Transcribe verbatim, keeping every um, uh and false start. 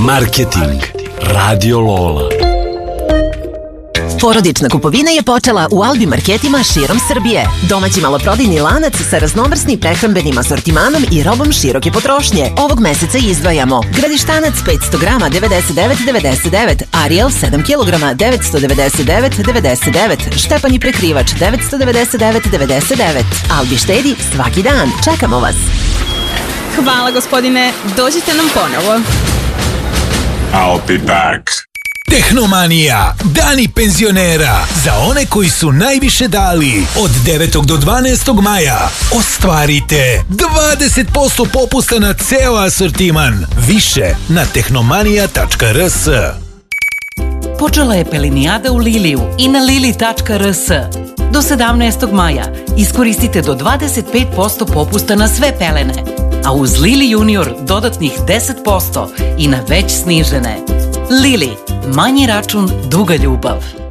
Marketing Radio Lola. Porodična kupovina je počela u Albi marketima širom Srbije. Domaći maloprodajni lanac sa raznovrsnim prehrambenim asortimanom i robom široke potrošnje. Ovog meseca izdvajamo Gradištanac petsto grama devedeset devet devedeset devet, Ariel sedam kilograma devetsto devedeset devet devedeset devet, Štepan i prekrivač devetsto devedeset devet devedeset devet. Albi štedi svaki dan. Čekamo vas. Hvala gospodine, dođite nam ponovo. I'll be back. Tehnomanija, dani penzionera, za one koji su najviše dali. Od devetog do dvanaestog maja ostvarite dvadeset posto popusta na ceo asortiman. Više na tehnomanija tačka r s. Počela je pelinijada u Liliju i na lili tačka r s. Do sedamnaestog maja iskoristite do dvadeset pet posto popusta na sve pelene, a uz Lili Junior dodatnih deset posto i na već snižene. Lili, manji račun, duga ljubav.